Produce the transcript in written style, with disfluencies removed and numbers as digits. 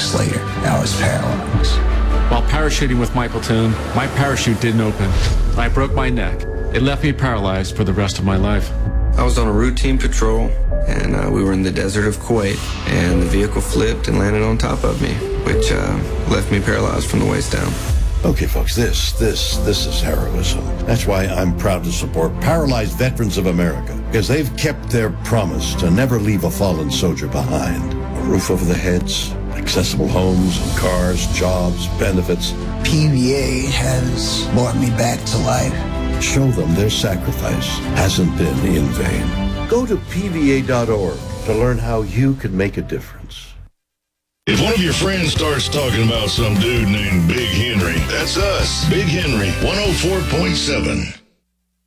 weeks later, I was paralyzed. While parachuting with my platoon, my parachute didn't open. I broke my neck. It left me paralyzed for the rest of my life. I was on a routine patrol, and we were in the desert of Kuwait, and the vehicle flipped and landed on top of me, which left me paralyzed from the waist down. Okay, folks, this is heroism. That's why I'm proud to support Paralyzed Veterans of America, because they've kept their promise to never leave a fallen soldier behind. A roof over their heads, accessible homes and cars, jobs, benefits. PVA has brought me back to life. Show them their sacrifice hasn't been in vain. Go to PVA.org to learn how you can make a difference. If one of your friends starts talking about some dude named Big Henry, that's us. Big Henry, 104.7.